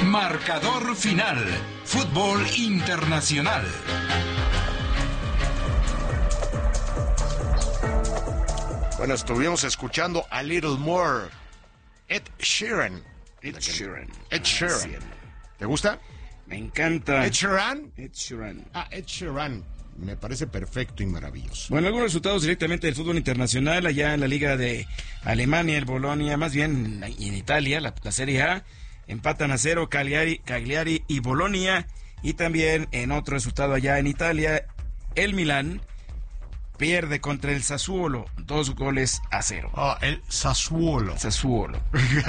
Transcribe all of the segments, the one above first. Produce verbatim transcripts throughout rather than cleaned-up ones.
Marcador final. Fútbol internacional. Bueno, estuvimos escuchando a Little More. Ed Sheeran. Ed Sheeran. Ed Sheeran. ¿Te gusta? Me encanta. Ed Sheeran. Ed Sheeran. Ah, Ed Sheeran. Me parece perfecto y maravilloso. Bueno, algunos resultados directamente del fútbol internacional, allá en la Liga de Alemania, el Bolonia, más bien en Italia, la, la Serie A, empatan a cero Cagliari, Cagliari y Bolonia, y también en otro resultado allá en Italia, el Milán pierde contra el Sassuolo, dos goles a cero. Oh, el Sassuolo. Sassuolo.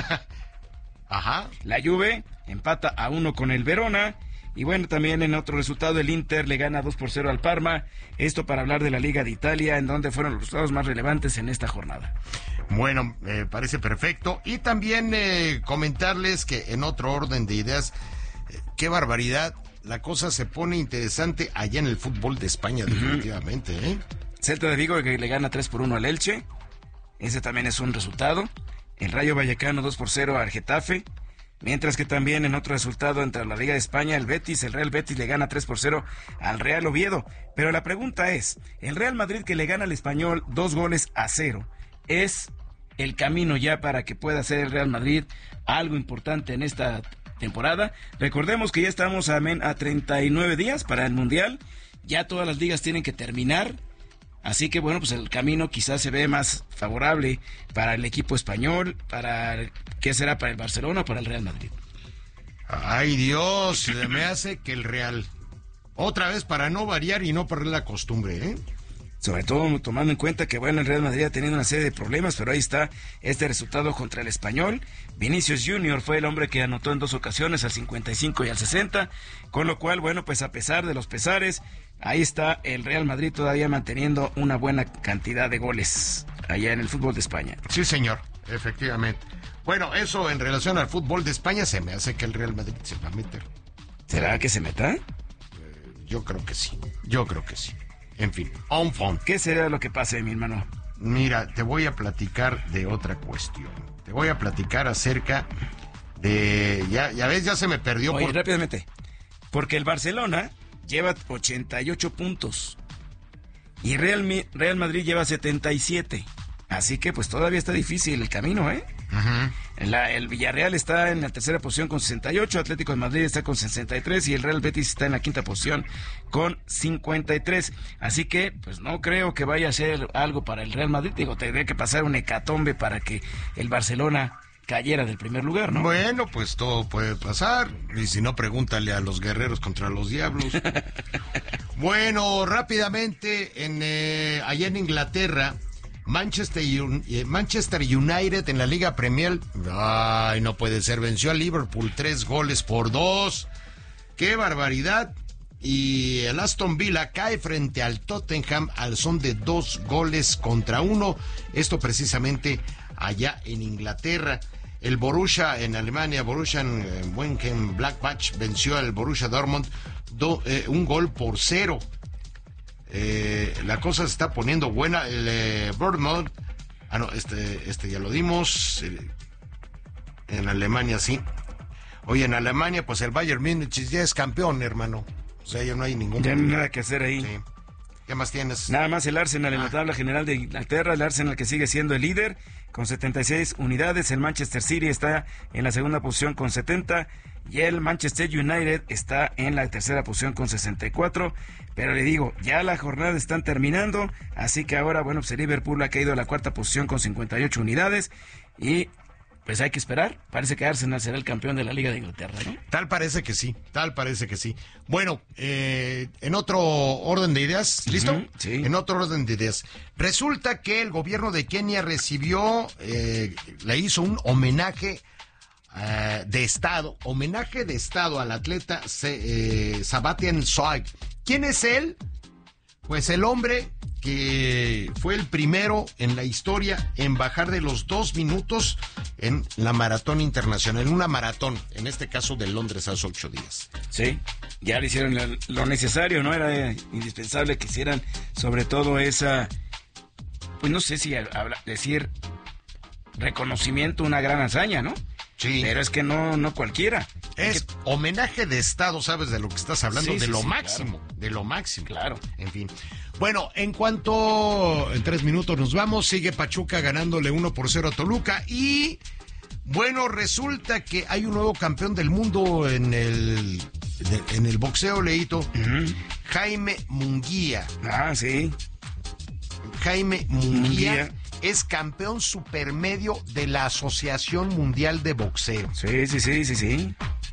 Ajá. La Juve empata a uno con el Verona. Y bueno, también en otro resultado, el Inter le gana dos por cero al Parma. Esto para hablar de la Liga de Italia, en donde fueron los resultados más relevantes en esta jornada. Bueno, me eh, parece perfecto. Y también eh, comentarles que en otro orden de ideas, eh, qué barbaridad, la cosa se pone interesante allá en el fútbol de España, uh-huh. definitivamente. ¿eh? Celta de Vigo que le gana tres por uno al Elche. Ese también es un resultado. El Rayo Vallecano dos por cero al Getafe. Mientras que también en otro resultado entre la Liga de España, el Betis, el Real Betis le gana tres por cero al Real Oviedo. Pero la pregunta es, el Real Madrid que le gana al Español dos goles a cero, ¿es el camino ya para que pueda ser el Real Madrid algo importante en esta temporada? Recordemos que ya estamos a, a treinta y nueve días para el Mundial, ya todas las ligas tienen que terminar. Así que bueno, pues el camino quizás se ve más favorable para el equipo español, para ¿qué será? Para el Barcelona o para el Real Madrid. Ay Dios, se me hace que el Real. Otra vez para no variar y no perder la costumbre, ¿eh? Sobre todo tomando en cuenta que bueno, el Real Madrid ha tenido una serie de problemas, pero ahí está este resultado contra el Español. Vinicius Junior fue el hombre que anotó en dos ocasiones, al cincuenta y cinco y al sesenta, con lo cual, bueno, pues a pesar de los pesares, ahí está el Real Madrid todavía manteniendo una buena cantidad de goles allá en el fútbol de España. Sí, señor, efectivamente. Bueno, eso en relación al fútbol de España, se me hace que el Real Madrid se va a meter. ¿Será que se meta? Eh, yo creo que sí, yo creo que sí. En fin, on font. ¿Qué será lo que pase, mi hermano? Mira, te voy a platicar de otra cuestión. Te voy a platicar acerca de... Ya, ya ves, ya se me perdió. Oye, por... rápidamente. Porque el Barcelona lleva ochenta y ocho puntos y Real, Real Madrid lleva setenta y siete. Así que pues todavía está difícil el camino, ¿eh? Uh-huh. La, el Villarreal está en la tercera posición con sesenta y ocho, Atlético de Madrid está con sesenta y tres y el Real Betis está en la quinta posición con cincuenta y tres. Así que pues no creo que vaya a ser algo para el Real Madrid. Digo, tendría que pasar un hecatombe para que el Barcelona cayera del primer lugar, ¿no? Bueno, pues todo puede pasar. Y si no, pregúntale a los guerreros contra los diablos. Bueno, rápidamente, en eh, allá en Inglaterra, Manchester, Manchester United en la Liga Premier, ay, no puede ser, venció al Liverpool tres goles por dos. ¡Qué barbaridad! Y el Aston Villa cae frente al Tottenham al son de dos goles contra uno. Esto precisamente allá en Inglaterra. El Borussia en Alemania, Borussia Mönchengladbach venció al Borussia Dortmund do, eh, un gol por cero. Eh, la cosa se está poniendo buena. El eh, Bournemouth, ah no, este, este ya lo dimos. Eh, en Alemania sí. Oye, en Alemania, pues el Bayern Múnich ya es campeón, hermano. O sea, ya no hay ningún. Ya no hay nada que hacer ahí. Sí. ¿Qué más tienes? Nada más el Arsenal en ah. la tabla general de Inglaterra, el Arsenal que sigue siendo el líder con setenta y seis unidades, el Manchester City está en la segunda posición con setenta y el Manchester United está en la tercera posición con sesenta y cuatro, pero le digo, ya las jornadas están terminando, así que ahora, bueno, pues el Liverpool ha caído a la cuarta posición con cincuenta y ocho unidades y pues hay que esperar. Parece que Arsenal será el campeón de la Liga de Inglaterra, ¿no? Tal parece que sí, tal parece que sí. Bueno, eh, en otro orden de ideas, ¿listo? Uh-huh, sí. En otro orden de ideas. Resulta que el gobierno de Kenia recibió, eh, le hizo un homenaje eh, de Estado, homenaje de Estado al atleta eh, Sebastian Schwab. ¿Quién es él? Pues el hombre que fue el primero en la historia en bajar de los dos minutos en la maratón internacional, en una maratón, en este caso de Londres hace ocho días. Sí, ya le hicieron lo necesario, ¿no? Era indispensable que hicieran sobre todo esa, pues no sé si habla, decir reconocimiento, una gran hazaña, ¿no? Sí. Pero es que no, no cualquiera. Es que... homenaje de Estado, ¿sabes de lo que estás hablando? Sí, de sí, lo sí, máximo, claro. de lo máximo. Claro. En fin. Bueno, en cuanto en tres minutos nos vamos, sigue Pachuca ganándole uno por cero a Toluca y bueno, resulta que hay un nuevo campeón del mundo en el de, en el boxeo, Leito. Uh-huh. Jaime Munguía. Ah, sí. Jaime Munguía, Munguía es campeón supermedio de la Asociación Mundial de Boxeo. Sí, sí, sí, sí, sí.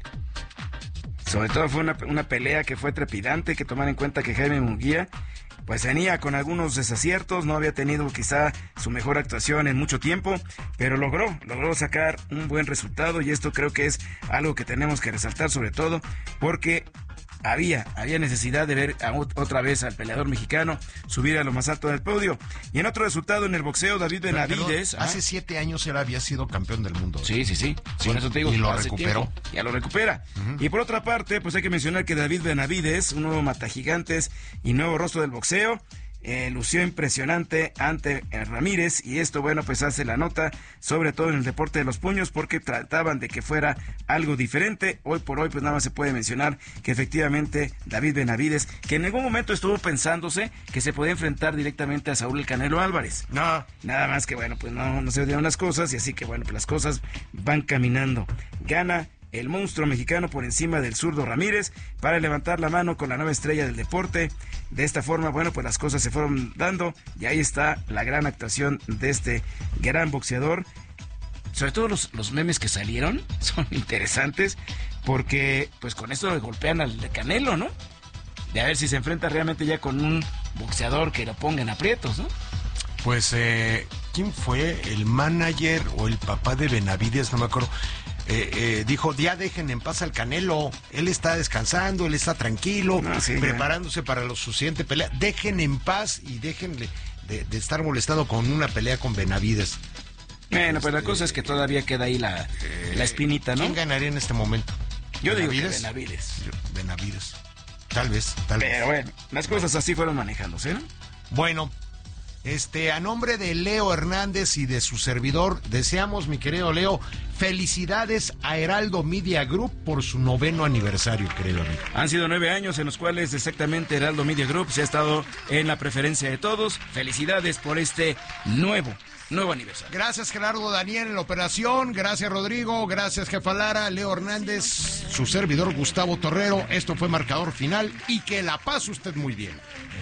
Sobre todo fue una, una pelea que fue trepidante, hay que tomar en cuenta que Jaime Munguía pues venía con algunos desaciertos, no había tenido quizá su mejor actuación en mucho tiempo, pero logró, logró sacar un buen resultado y esto creo que es algo que tenemos que resaltar sobre todo porque había, había necesidad de ver a otra vez al peleador mexicano subir a lo más alto del podio. Y en otro resultado en el boxeo, David Benavides... Perdón, hace siete años él había sido campeón del mundo. Sí, sí, sí. Sí, Por eso te digo, y lo hace recuperó. tiempo, ya lo recupera. Uh-huh. Y por otra parte, pues hay que mencionar que David Benavides, un nuevo matagigantes y nuevo rostro del boxeo, Eh, lució impresionante ante eh, Ramírez y esto, bueno, pues hace la nota, sobre todo en el deporte de los puños, porque trataban de que fuera algo diferente. Hoy por hoy, pues nada más se puede mencionar que efectivamente David Benavides, que en algún momento estuvo pensándose que se podía enfrentar directamente a Saúl El Canelo Álvarez. No. Nada más que, bueno, pues no, no se dieron las cosas y así que, bueno, pues las cosas van caminando. Gana el monstruo mexicano por encima del zurdo Ramírez para levantar la mano con la nueva estrella del deporte. De esta forma, bueno, pues las cosas se fueron dando y ahí está la gran actuación de este gran boxeador. Sobre todo los, los memes que salieron son interesantes porque pues con esto le golpean al de Canelo, ¿no? De a ver si se enfrenta realmente ya con un boxeador que lo ponga en aprietos, ¿no? Pues, eh, ¿quién fue? ¿El manager o el papá de Benavides? No me acuerdo. Eh, eh, dijo, ya dejen en paz al Canelo, él está descansando, él está tranquilo, no, sí, preparándose ya. para la siguiente pelea, dejen en paz y déjenle de, de estar molestando con una pelea con Benavides. Bueno, pues la cosa es que todavía queda ahí la, eh, la espinita, ¿no? ¿Quién ganaría en este momento? Yo digo que Benavides. Benavides, tal vez, tal vez. Pero bueno, las cosas así fueron manejándose, ¿no? Bueno, Este, a nombre de Leo Hernández y de su servidor, deseamos, mi querido Leo, felicidades a Heraldo Media Group por su noveno aniversario, querido amigo. Han sido nueve años en los cuales exactamente Heraldo Media Group se ha estado en la preferencia de todos. Felicidades por este nuevo, nuevo aniversario. Gracias, Gerardo Daniel, en la operación. Gracias, Rodrigo. Gracias, Jefa Lara, Leo Hernández, su servidor Gustavo Torrero. Esto fue Marcador Final y que la pase usted muy bien.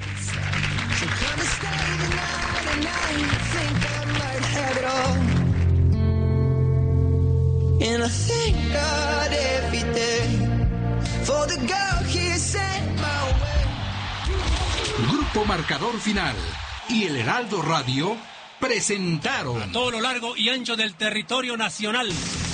Grupo Marcador Final y el Heraldo Radio presentaron a todo lo largo y ancho del territorio nacional.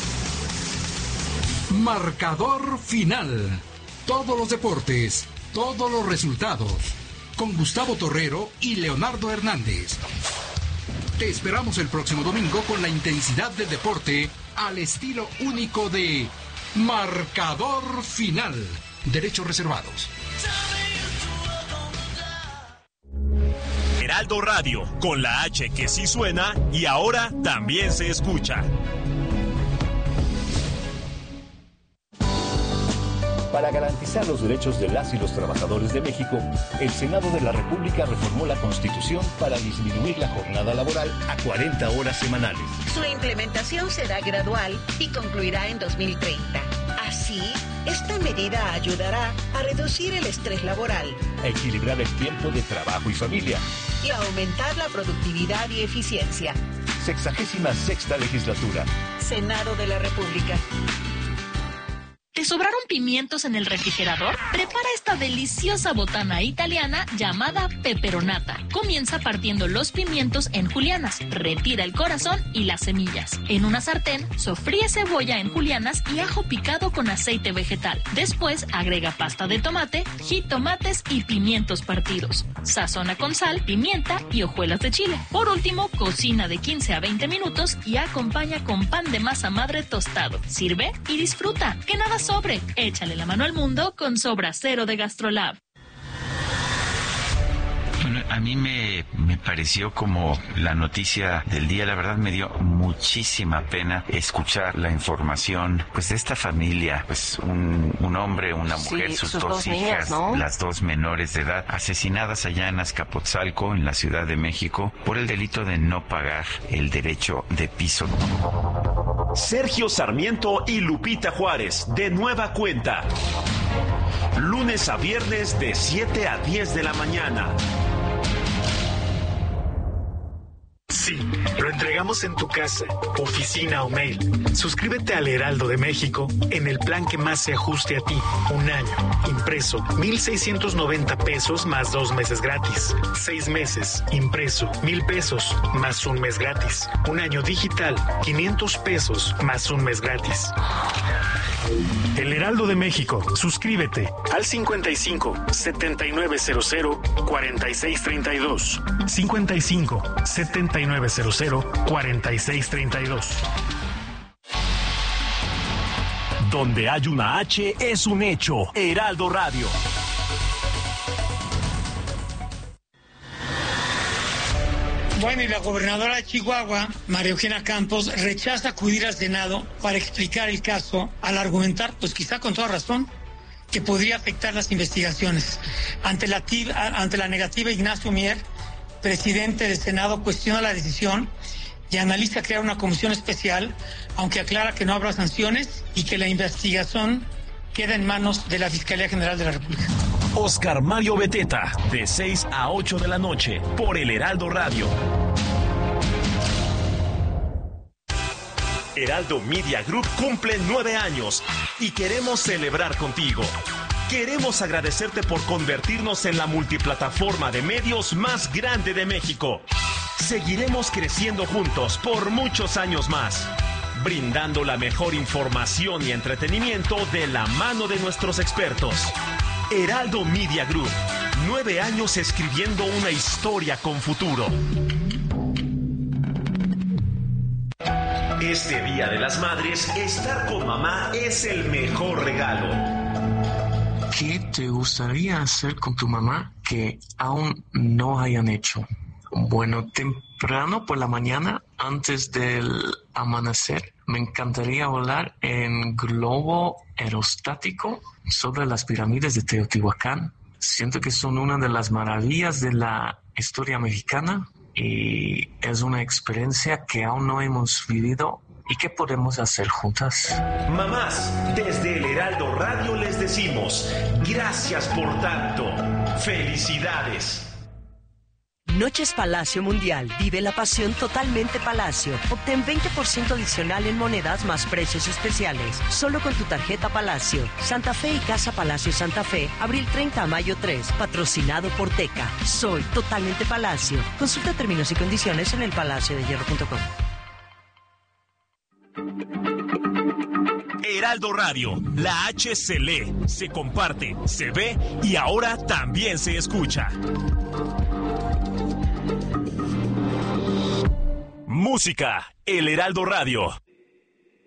Marcador Final. Todos los deportes, todos los resultados. Con Gustavo Torrero y Leonardo Hernández. Te esperamos el próximo domingo con la intensidad del deporte al estilo único de Marcador Final. Derechos reservados. Heraldo Radio, con la H que sí suena y ahora también se escucha. Para garantizar los derechos de las y los trabajadores de México, el Senado de la República reformó la Constitución para disminuir la jornada laboral a cuarenta horas semanales. Su implementación será gradual y concluirá en dos mil treinta. Así, esta medida ayudará a reducir el estrés laboral, a equilibrar el tiempo de trabajo y familia y a aumentar la productividad y eficiencia. Sexagésima sexta legislatura. Senado de la República. ¿Te sobraron pimientos en el refrigerador? Prepara esta deliciosa botana italiana llamada peperonata. Comienza partiendo los pimientos en julianas, retira el corazón y las semillas. En una sartén, sofríe cebolla en julianas y ajo picado con aceite vegetal. Después, agrega pasta de tomate, jitomates y pimientos partidos. Sazona con sal, pimienta y hojuelas de chile. Por último, cocina de quince a veinte minutos y acompaña con pan de masa madre tostado. Sirve y disfruta. Que nada sobre. Échale la mano al mundo con Sobra Cero de GastroLab. Bueno, a a mí me, me pareció como la noticia del día. La verdad me dio muchísima pena escuchar la información, pues, de esta familia, pues, un, un hombre, una mujer, sí, sus, sus dos, dos hijas, niñas, ¿no? Las dos menores de edad, asesinadas allá en Azcapotzalco, en la Ciudad de México, por el delito de no pagar el derecho de piso. Sergio Sarmiento y Lupita Juárez, de nueva cuenta. Lunes a viernes de siete a diez de la mañana. Sí, lo entregamos en tu casa, oficina o mail. Suscríbete al Heraldo de México en el plan que más se ajuste a ti. Un año, impreso, mil seiscientos noventa pesos más dos meses gratis. Seis meses, impreso, mil pesos más un mes gratis. Un año digital, quinientos pesos más un mes gratis. El Heraldo de México, suscríbete al cincuenta y cinco, setenta y nueve cero cero, cuarenta y seis treinta y dos. cincuenta y cinco, setenta y nueve cero cero, cuarenta y seis treinta y dos. Donde hay una H es un hecho. Heraldo Radio. Bueno, y la gobernadora de Chihuahua, María Eugenia Campos, rechaza acudir al Senado para explicar el caso, al argumentar, pues quizá con toda razón, que podría afectar las investigaciones. Ante la, ante la negativa, Ignacio Mier, presidente del Senado, cuestiona la decisión y analiza crear una comisión especial, aunque aclara que no habrá sanciones y que la investigación queda en manos de la Fiscalía General de la República. Oscar Mario Beteta, de seis a ocho de la noche, por el Heraldo Radio. Heraldo Media Group cumple nueve años y queremos celebrar contigo. Queremos agradecerte por convertirnos en la multiplataforma de medios más grande de México. Seguiremos creciendo juntos por muchos años más, brindando la mejor información y entretenimiento de la mano de nuestros expertos. Heraldo Media Group, nueve años escribiendo una historia con futuro. Este Día de las Madres, estar con mamá es el mejor regalo. ¿Qué te gustaría hacer con tu mamá que aún no hayan hecho? Bueno, temprano por la mañana, antes del amanecer, me encantaría volar en globo aerostático sobre las pirámides de Teotihuacán. Siento que son una de las maravillas de la historia mexicana y es una experiencia que aún no hemos vivido y que podemos hacer juntas. Mamás, desde el Heraldo Radio les decimos, gracias por tanto. Felicidades. Noches Palacio Mundial. Vive la pasión totalmente Palacio. Obtén veinte por ciento adicional en monedas más precios especiales. Solo con tu tarjeta Palacio. Santa Fe y Casa Palacio Santa Fe. Abril treinta a mayo tres. Patrocinado por Teca. Soy totalmente Palacio. Consulta términos y condiciones en el palacio de hierro punto com. Heraldo Radio. La H se lee, se comparte, se ve y ahora también se escucha. Música, el Heraldo Radio.